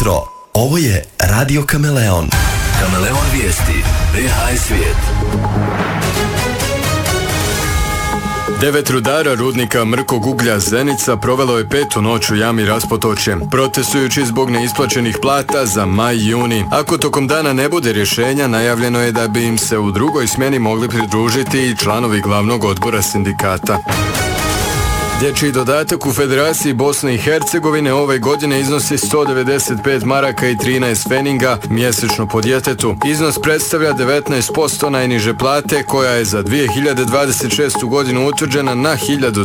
jutro. Ovo je Radio Kameleon. Kameleon vijesti. BH svijet. 9 rudara rudnika mrkog uglja Zenica provelo je petu noć u jami Raspotočje, protestujući zbog neisplaćenih plata za maj i juni. Ako tokom dana ne bude rješenja, najavljeno je da bi im se u drugoj smjeni mogli pridružiti i članovi glavnog odbora sindikata. Dječji dodatak u Federaciji Bosne i Hercegovine ove godine iznosi 195 maraka i 13 feninga mjesečno po djetetu. Iznos predstavlja 19% najniže plate koja je za 2026. godinu utvrđena na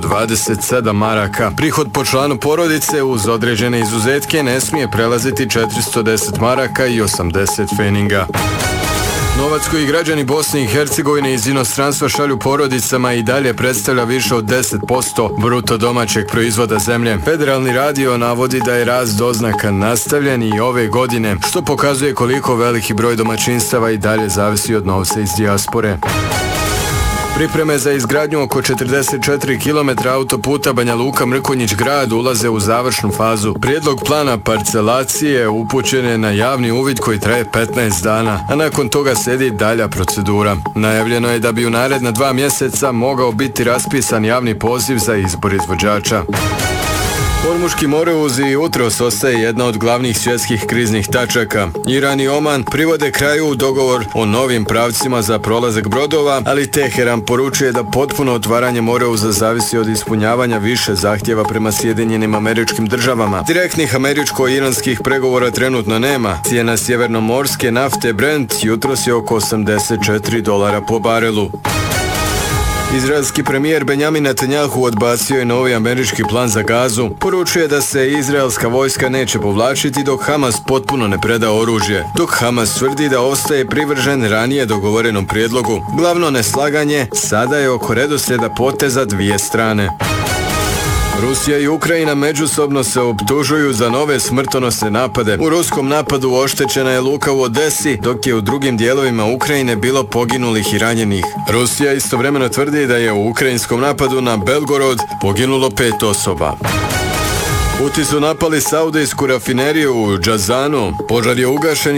1027 maraka. Prihod po članu porodice uz određene izuzetke ne smije prelaziti 410 maraka i 80 feninga. Novac koji građani Bosne i Hercegovine iz inostranstva šalju porodicama i dalje predstavlja više od 10% bruto domaćeg proizvoda zemlje. Federalni radio navodi da je rast doznaka nastavljen i ove godine, što pokazuje koliko veliki broj domaćinstava i dalje zavisi od novca iz dijaspore. Pripreme za izgradnju oko 44 km autoputa Banja Luka-Mrkonjić grad ulaze u završnu fazu. Prijedlog plana parcelacije upućen je na javni uvid koji traje 15 dana, a nakon toga slijedi dalja procedura. Najavljeno je da bi u naredna 2 mjeseca mogao biti raspisan javni poziv za izbor izvođača. Ormuški Moreuz i jutros ostaje jedna od glavnih svjetskih kriznih tačaka. Iran i Oman privode kraju dogovor o novim pravcima za prolazak brodova, ali Teheran poručuje da potpuno otvaranje Moreuza zavisi od ispunjavanja više zahtjeva prema Sjedinjenim Američkim Državama. Direktnih američko-iranskih pregovora trenutno nema. Cijena sjevernomorske nafte Brent jutros je oko $84 po barelu. Izraelski premijer Benjamin Netanjahu odbacio je novi američki plan za Gazu. Poručuje da se izraelska vojska neće povlačiti dok Hamas potpuno ne preda oružje, dok Hamas tvrdi da ostaje privržen ranije dogovorenom prijedlogu. Glavno neslaganje sada je oko redoslijeda poteza dvije strane. Rusija i Ukrajina međusobno se optužuju za nove smrtonosne napade. U ruskom napadu oštećena je luka u Odesi, dok je u drugim dijelovima Ukrajine bilo poginulih i ranjenih. Rusija istovremeno tvrdi da je u ukrajinskom napadu na Belgorod poginulo 5 osoba. Huti su napali saudijsku rafineriju u Džazanu. Požar je ugašen